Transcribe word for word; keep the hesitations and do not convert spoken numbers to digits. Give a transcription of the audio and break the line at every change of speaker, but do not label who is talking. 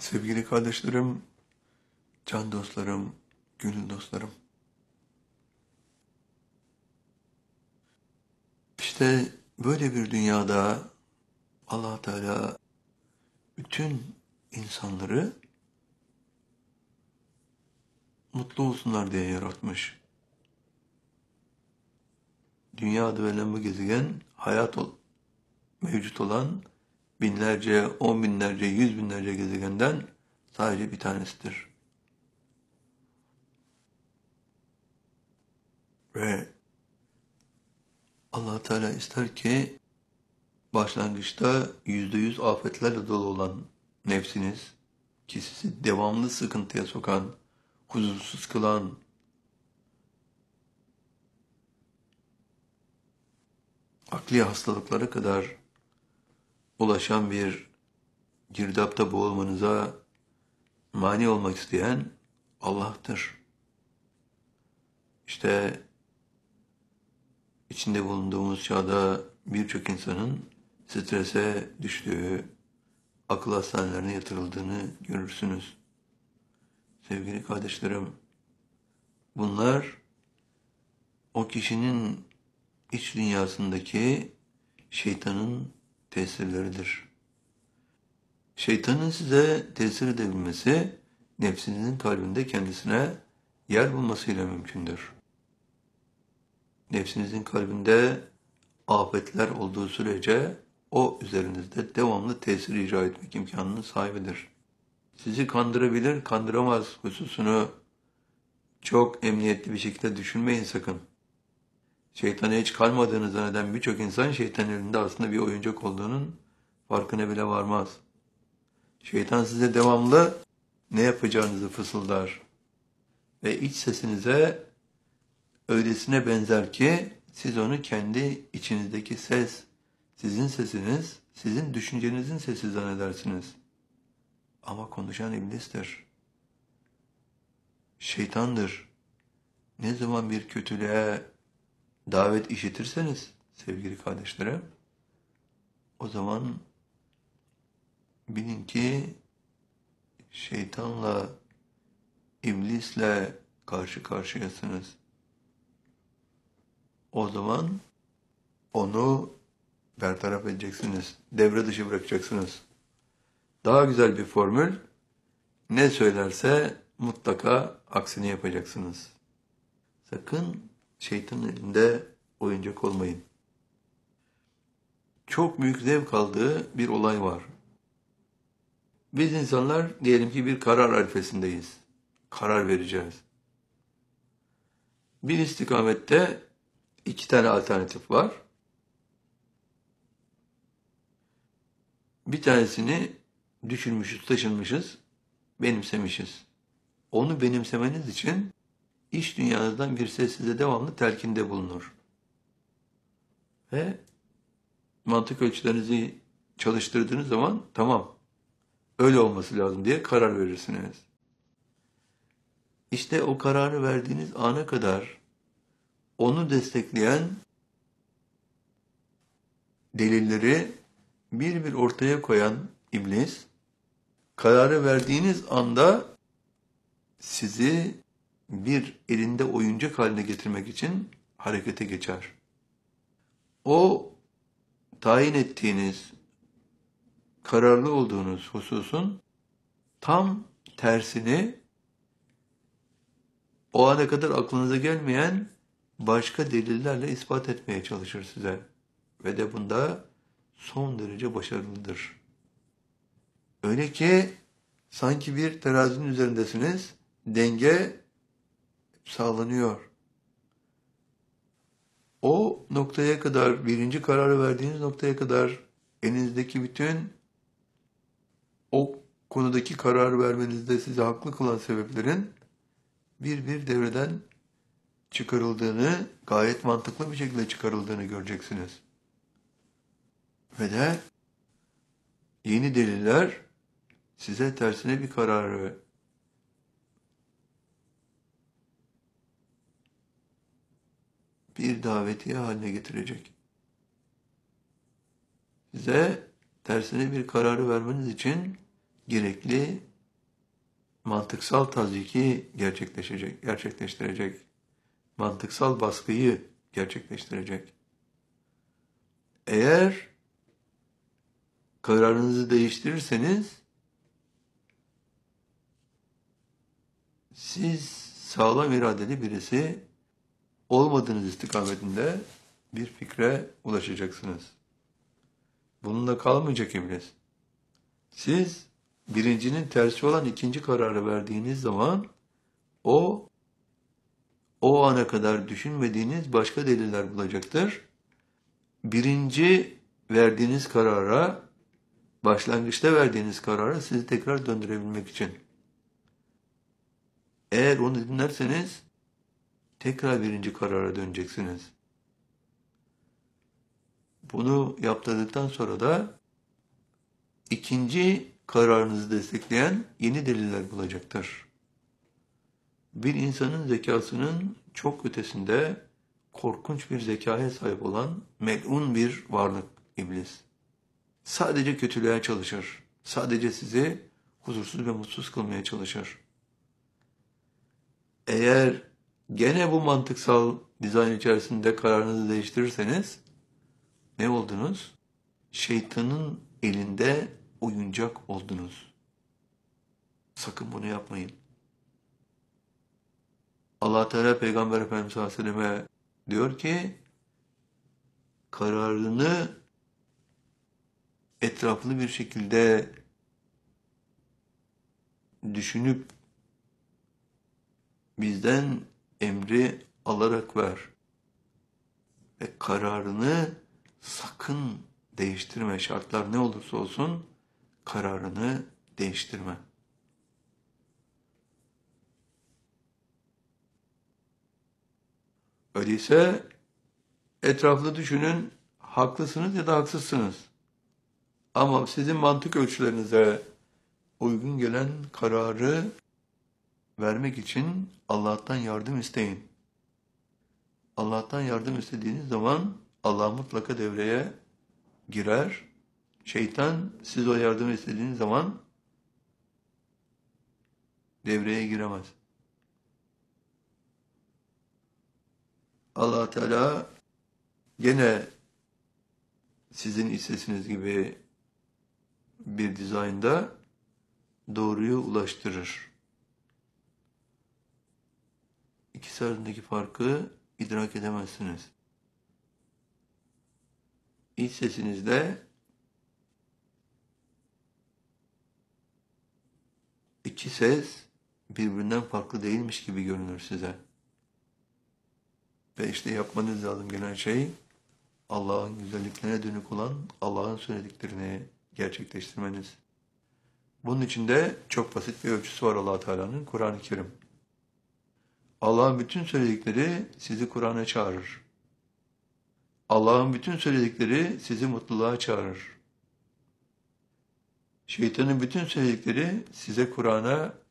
Sevgili kardeşlerim, can dostlarım, gönül dostlarım. İşte böyle bir dünyada Allah Teala bütün insanları mutlu olsunlar diye yaratmış. Dünya adı verilen bu gezegen hayat ol, mevcut olan binlerce, on binlerce, yüz binlerce gezegenden sadece bir tanesidir. Ve Allah Teala ister ki başlangıçta yüzde yüz afetlerle dolu olan nefsiniz, ki sizi devamlı sıkıntıya sokan, huzursuz kılan, akli hastalıklara kadar ulaşan bir girdapta boğulmanıza mani olmak isteyen Allah'tır. İşte içinde bulunduğumuz çağda birçok insanın strese düştüğü, akıl hastanelerine yatırıldığını görürsünüz. Sevgili kardeşlerim, bunlar o kişinin iç dünyasındaki şeytanın tesirleridir. Şeytanın size tesir edebilmesi, nefsinizin kalbinde kendisine yer bulmasıyla mümkündür. Nefsinizin kalbinde afetler olduğu sürece o üzerinizde devamlı tesir icra etmek imkanının sahibidir. Sizi kandırabilir, kandıramaz hususunu çok emniyetli bir şekilde düşünmeyin sakın. Şeytana hiç kalmadığını zanneden birçok insan şeytanın elinde aslında bir oyuncak olduğunun farkına bile varmaz. Şeytan size devamlı ne yapacağınızı fısıldar ve iç sesinize öylesine benzer ki siz onu kendi içinizdeki ses, sizin sesiniz, sizin düşüncenizin sesi zannedersiniz. Ama konuşan iblistir. Şeytandır. Ne zaman bir kötülüğe davet işitirseniz sevgili kardeşlerim, o zaman bilin ki şeytanla, iblisle karşı karşıyasınız. O zaman onu bertaraf edeceksiniz, devre dışı bırakacaksınız. Daha güzel bir formül, ne söylerse mutlaka aksini yapacaksınız. Sakın şeytanın elinde oyuncak olmayın. Çok büyük zevk aldığı bir olay var. Biz insanlar diyelim ki bir karar arifesindeyiz. Karar vereceğiz. Bir istikamette iki tane alternatif var. Bir tanesini düşünmüşüz, taşınmışız, benimsemişiz. Onu benimsemeniz için iç dünyanızdan bir ses size devamlı telkinde bulunur. Ve mantık ölçülerinizi çalıştırdığınız zaman tamam, öyle olması lazım diye karar verirsiniz. İşte o kararı verdiğiniz ana kadar onu destekleyen delilleri bir bir ortaya koyan iblis, kararı verdiğiniz anda sizi bir elinde oyuncak haline getirmek için harekete geçer. O tayin ettiğiniz, kararlı olduğunuz hususun tam tersini o ana kadar aklınıza gelmeyen başka delillerle ispat etmeye çalışır size. Ve de bunda son derece başarılıdır. Öyle ki sanki bir terazinin üzerindesiniz, denge sağlanıyor. O noktaya kadar, birinci kararı verdiğiniz noktaya kadar elinizdeki bütün o konudaki kararı vermenizde sizi haklı kılan sebeplerin bir bir devreden çıkarıldığını, gayet mantıklı bir şekilde çıkarıldığını göreceksiniz. Ve de yeni deliller size tersine bir kararı bir davetiye haline getirecek. Size tersine bir kararı vermeniz için gerekli mantıksal tazyiki gerçekleşecek, gerçekleştirecek. Mantıksal baskıyı gerçekleştirecek. Eğer kararınızı değiştirirseniz siz sağlam iradeli birisi olmadığınız istikametinde bir fikre ulaşacaksınız. Bununla kalmayacak iblis. Siz birincinin tersi olan ikinci kararı verdiğiniz zaman o o ana kadar düşünmediğiniz başka deliller bulacaktır. Birinci verdiğiniz karara, başlangıçta verdiğiniz karara sizi tekrar döndürebilmek için. Eğer onu dinlerseniz tekrar birinci karara döneceksiniz. Bunu yaptırdıktan sonra da ikinci kararınızı destekleyen yeni deliller bulacaktır. Bir insanın zekasının çok ötesinde korkunç bir zekaya sahip olan melun bir varlık iblis. Sadece kötülüğe çalışır. Sadece sizi huzursuz ve mutsuz kılmaya çalışır. Eğer gene bu mantıksal dizayn içerisinde kararınızı değiştirirseniz ne oldunuz? Şeytanın elinde oyuncak oldunuz. Sakın bunu yapmayın. Allah Teala Peygamber Efendimiz sallallahu aleyhi ve selleme diyor ki kararını etraflı bir şekilde düşünüp bizden emri alarak ver. Ve kararını sakın değiştirme. Şartlar ne olursa olsun kararını değiştirme. Öyleyse etraflı düşünün, haklısınız ya da haksızsınız. Ama sizin mantık ölçülerinize uygun gelen kararı vermek için Allah'tan yardım isteyin. Allah'tan yardım istediğiniz zaman Allah mutlaka devreye girer. Şeytan siz o yardım istediğiniz zaman devreye giremez. Allah Teala gene sizin istediğiniz gibi bir dizaynda doğruyu ulaştırır. İkisi arasındaki farkı idrak edemezsiniz. İç sesinizde iki ses birbirinden farklı değilmiş gibi görünür size. Ve işte yapmanız lazım gelen şey Allah'ın güzelliklerine dönük olan Allah'ın söylediklerini gerçekleştirmeniz. Bunun için de çok basit bir ölçüsü var Allah Teala'nın, Kur'an-ı Kerim. Allah'ın bütün söyledikleri sizi Kur'an'a çağırır. Allah'ın bütün söyledikleri sizi mutluluğa çağırır. Şeytanın bütün söyledikleri size Kur'an'a